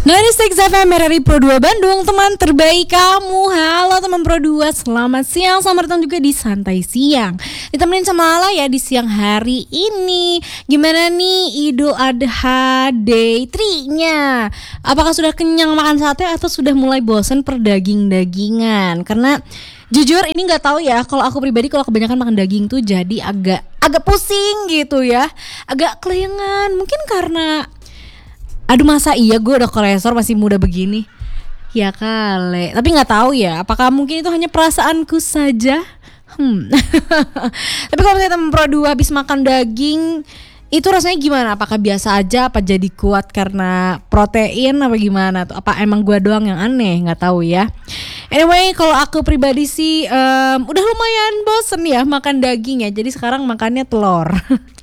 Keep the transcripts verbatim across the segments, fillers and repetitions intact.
sembilan puluh enam F M R R I Pro dua Bandung, teman terbaik kamu. Halo teman Pro dua, selamat siang, selamat datang juga di Santai Siang. Ditemenin sama Lala ya di siang hari ini. Gimana nih Idul Adha Day tiga-nya? Apakah sudah kenyang makan sate atau sudah mulai bosan perdaging-dagingan? Karena jujur ini nggak tahu ya, kalau aku pribadi kalau kebanyakan makan daging tuh jadi agak agak pusing gitu ya, agak kelayangan. Mungkin karena aduh masa iya gue udah kolesterol masih muda begini ya kali. Tapi nggak tahu ya, apakah mungkin itu hanya perasaanku saja. Hmm. Tapi kalau misalnya temen Pro dua habis makan daging itu rasanya gimana? Apakah biasa aja? Apa jadi kuat karena protein? Apa gimana tuh? Apa emang gue doang yang aneh? Nggak tahu ya. Anyway, kalau aku pribadi sih um, udah lumayan bosen ya makan daging ya. Jadi sekarang makannya telur.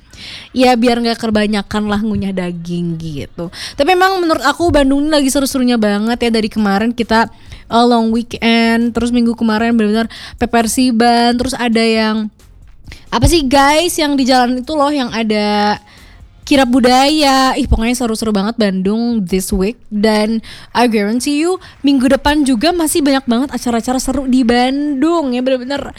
Ya biar gak kebanyakan lah ngunyah daging gitu. Tapi memang menurut aku Bandung ini lagi seru-serunya banget ya. Dari kemarin kita uh, long weekend, terus minggu kemarin benar-benar pepersiban. Terus ada yang apa sih guys yang di jalan itu loh, yang ada kirab budaya. Ih pokoknya seru-seru banget Bandung this week. Dan I guarantee you minggu depan juga masih banyak banget acara-acara seru di Bandung. Ya bener-bener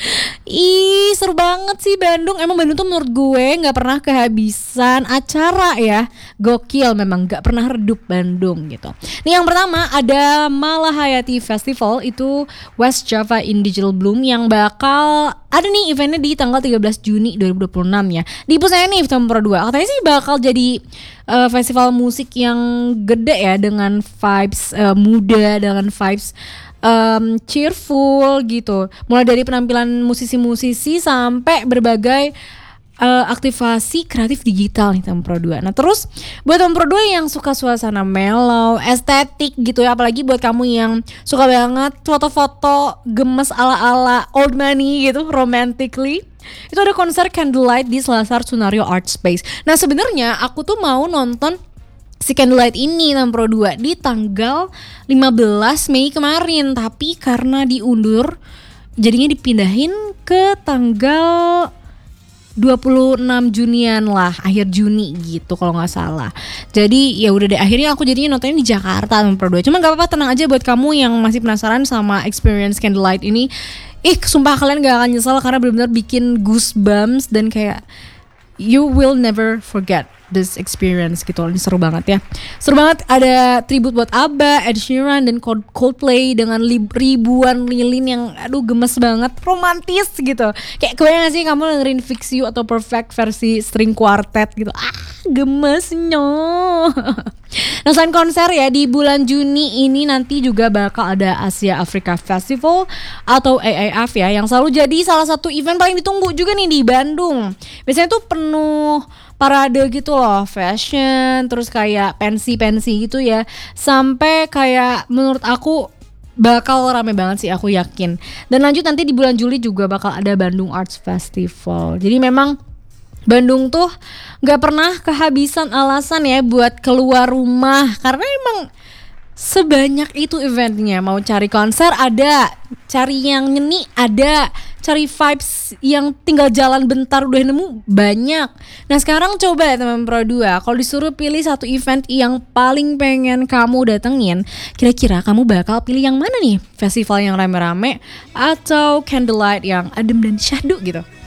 ih seru banget sih Bandung. Emang Bandung tuh menurut gue gak pernah kehabisan acara ya. Gokil memang, gak pernah redup Bandung gitu. Nih yang pertama ada Malahayati Festival. Itu West Java in Digital Bloom yang bakal ada nih eventnya di tanggal tiga belas Juni dua ribu dua puluh enam ya. Di pusatnya nih Film Pro dua. Katanya sih bakal jadi uh, festival musik yang gede ya, dengan vibes uh, muda, dengan vibes um, cheerful gitu. Mulai dari penampilan musisi-musisi sampai berbagai uh, aktivasi kreatif digital nih teman Pro dua. Nah terus buat teman Pro dua yang suka suasana mellow, estetik gitu ya, apalagi buat kamu yang suka banget foto-foto gemes ala-ala old money gitu, romantically, itu ada konser Candlelight di Selasar Sunario Art Space. Nah sebenarnya aku tuh mau nonton si Candlelight ini teman Pro dua di tanggal lima belas Mei kemarin, tapi karena diundur jadinya dipindahin ke tanggal dua puluh enam Junian lah, akhir Juni gitu kalau nggak salah. Jadi ya udah deh, akhirnya aku jadinya nontonnya di Jakarta teman Pro dua. Cuma nggak apa-apa, tenang aja buat kamu yang masih penasaran sama experience Candlelight ini. Ih sumpah kalian gak akan nyesel karena benar-benar bikin goosebumps dan kayak you will never forget this experience gitu. Ini seru banget ya. Seru banget, ada tribute buat ABBA, Ed Sheeran dan Coldplay dengan ribuan lilin yang aduh gemes banget, romantis gitu. Kayak kebayang gak sih kamu dengerin Fix You atau Perfect versi string quartet gitu. Ah gemesnya. Nah selain konser ya, di bulan Juni ini nanti juga bakal ada Asia Africa Festival atau A A F ya, yang selalu jadi salah satu event paling ditunggu juga nih di Bandung. Biasanya tuh penuh parade gitu loh, fashion, terus kayak pensi-pensi gitu ya. Sampai kayak menurut aku bakal rame banget sih, aku yakin. Dan lanjut nanti di bulan Juli juga bakal ada Bandung Arts Festival. Jadi memang Bandung tuh gak pernah kehabisan alasan ya buat keluar rumah, karena emang sebanyak itu eventnya. Mau cari konser ada, cari yang nyeni ada, cari vibes yang tinggal jalan bentar udah nemu banyak. Nah sekarang coba ya teman Pro dua, kalau disuruh pilih satu event yang paling pengen kamu datengin, kira-kira kamu bakal pilih yang mana nih? Festival yang rame-rame atau Candlelight yang adem dan syahdu gitu?